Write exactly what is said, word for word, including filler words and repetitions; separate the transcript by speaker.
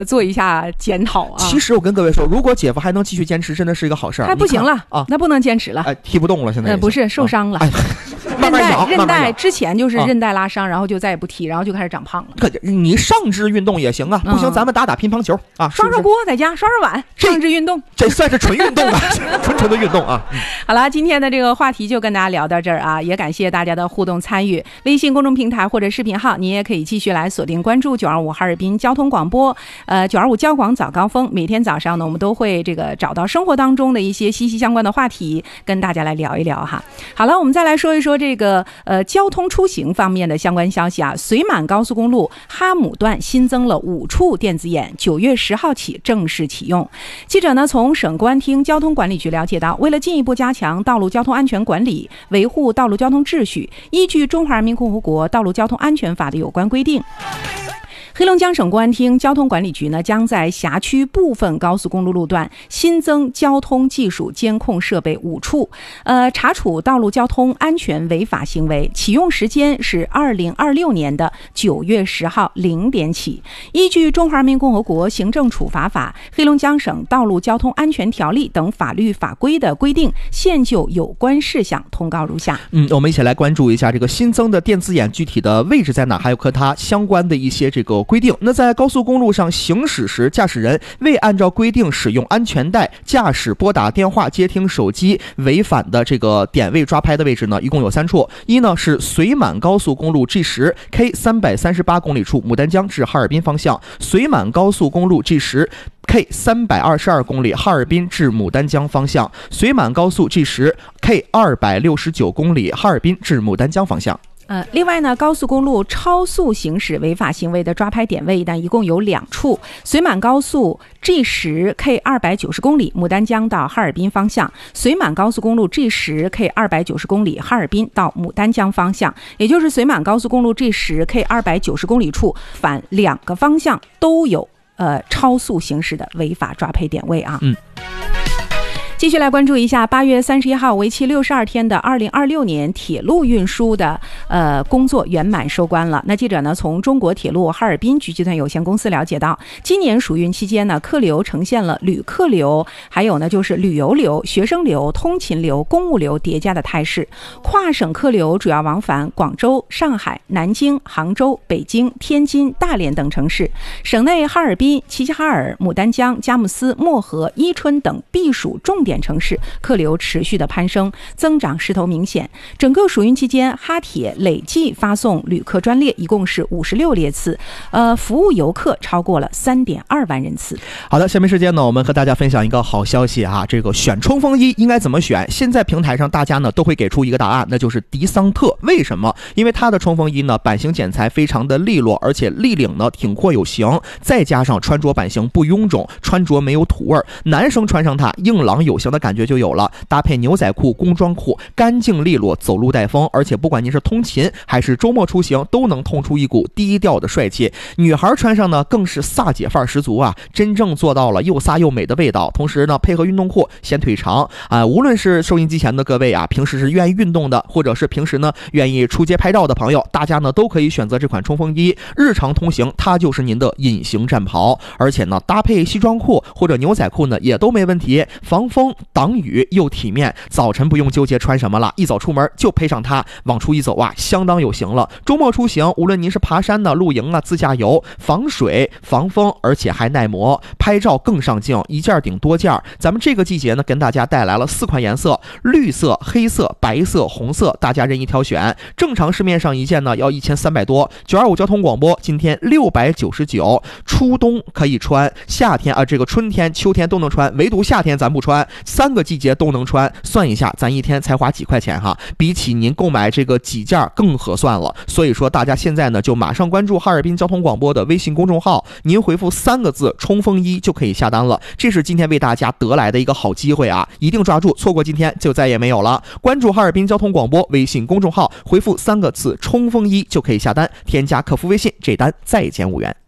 Speaker 1: 做一下检讨啊。
Speaker 2: 其实我跟各位说，如果姐夫还能继续坚持，真的是一个好事儿。
Speaker 1: 还不行了啊，那不能坚持了，
Speaker 2: 哎，踢不动了，现在、
Speaker 1: 呃、不是受伤了。
Speaker 2: 啊哎
Speaker 1: 韧带韧带之前就是韧带拉伤、啊，然后就再也不踢，然后就开始长胖了。
Speaker 2: 可你上肢运动也行啊，不行、嗯、咱们打打乒乓球啊，
Speaker 1: 刷刷锅在家刷刷碗，上肢运动，
Speaker 2: 这算是纯运动啊，纯纯的运动啊。
Speaker 1: 好了，今天的这个话题就跟大家聊到这儿啊，也感谢大家的互动参与。微信公众平台或者视频号，你也可以继续来锁定关注九二五哈尔滨交通广播，呃，九二五交广早高峰。每天早上呢，我们都会这个找到生活当中的一些息息相关的话题，跟大家来聊一聊哈。好了，我们再来说一说这个呃。交通出行方面的相关消息啊，绥满高速公路哈姆段新增了五处电子眼，九月十号起正式启用。记者呢从省公安厅交通管理局了解到，为了进一步加强道路交通安全管理，维护道路交通秩序，依据《中华人民共和国道路交通安全法》的有关规定，黑龙江省公安厅交通管理局呢，将在辖区部分高速公路路段新增交通技术监控设备五处，呃，查处道路交通安全违法行为。启用时间是二零二六年的九月十号零点起。依据《中华人民共和国行政处罚法》、黑龙江省道路交通安全条例等法律法规的规定，现就有关事项通告如下。
Speaker 2: 嗯，我们一起来关注一下这个新增的电子眼具体的位置在哪，还有和它相关的一些这个规定。那在高速公路上行驶时，驾驶人未按照规定使用安全带驾驶拨打电话接听手机违反的这个点位抓拍的位置呢，一共有三处。一呢是绥满高速公路 G 十 K 三百三十八公里处牡丹江至哈尔滨方向，绥满高速公路 G 十K 三百二十二公里哈尔滨至牡丹江方向，绥满高速 G 十 K 二百六十九公里哈尔滨至牡丹江方向。
Speaker 1: 呃，另外呢，高速公路超速行驶违法行为的抓拍点位呢，一共有两处。绥满高速 G 十 K 二百九十公里牡丹江到哈尔滨方向，绥满高速公路 G 十 K 二百九十公里哈尔滨到牡丹江方向，也就是绥满高速公路 G 十 K 二百九十公里处，反两个方向都有呃超速行驶的违法抓拍点位啊。
Speaker 2: 嗯。
Speaker 1: 继续来关注一下八月三十一号为期六十二天的二零二六年铁路运输的呃工作圆满收官了。那记者呢从中国铁路哈尔滨局集团有限公司了解到，今年暑运期间呢，客流呈现了旅客流，还有呢就是旅游流、学生流、通勤流、公务流叠加的态势。跨省客流主要往返广州、上海、南京、杭州、北京、天津、大连等城市。省内哈尔滨、齐齐哈尔、牡丹江、佳木斯、漠河、伊春等避暑重点城市客流持续的攀升，增长势头明显。整个暑运期间，哈铁累计发送旅客专列一共是五十六列次，呃，服务游客超过了三点二万人次。
Speaker 2: 好的，下面时间呢，我们和大家分享一个好消息啊，这个选冲锋衣应该怎么选？现在平台上大家呢都会给出一个答案，那就是迪桑特。为什么？因为它的冲锋衣呢版型剪裁非常的利落，而且立领呢挺阔有型，再加上穿着版型不臃肿，穿着没有土味，男生穿上它硬朗有型的感觉就有了。搭配牛仔裤、工装裤，干净利落，走路带风，而且不管您是通勤还是周末出行，都能透出一股低调的帅气。女孩穿上呢更是飒姐范儿十足啊，真正做到了又飒又美的味道。同时呢配合运动裤显腿长啊、呃，无论是收音机前的各位啊，平时是愿意运动的，或者是平时呢愿意出街拍照的朋友，大家呢都可以选择这款冲锋衣。日常通行它就是您的隐形战袍，而且呢搭配西装裤或者牛仔裤呢也都没问题，防风挡雨又体面。早晨不用纠结穿什么了，一早出门就配上它，往出一走啊，相当有型了。周末出行，无论您是爬山呢、露营啊、自驾游，防水防风，而且还耐磨，拍照更上镜，一件顶多件。咱们这个季节呢，跟大家带来了四款颜色：绿色、黑色、白色、红色，大家任意挑选。正常市面上一件呢要一千三百多，九二五交通广播今天六百九十九。初冬可以穿，夏天啊，这个春天、秋天都能穿，唯独夏天咱不穿，三个季节都能穿。算一下，咱一天才花几块钱哈，比起您购买这个几件更合算了。所以说，大家现在呢就马上关注哈尔滨交通广播的微信公众号，您回复三个字“冲锋衣”就可以下单了。这是今天为大家得来的一个好机会啊，一定抓住，错过今天就再也没有了。关注哈尔滨交通广播微信公众号，回复三个字“冲锋衣”就可以下单，添加客服微信，这单再减五元。